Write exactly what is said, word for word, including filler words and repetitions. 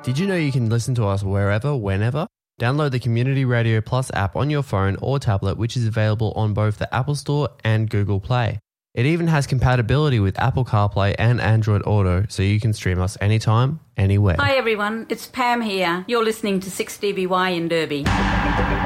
Did you know you can listen to us wherever, whenever? Download the Community Radio Plus app on your phone or tablet, which is available on both the Apple Store and Google Play. It even has compatibility with Apple CarPlay and Android Auto, so you can stream us anytime, anywhere. Hi everyone, it's Pam here. You're listening to six D B Y in Derby.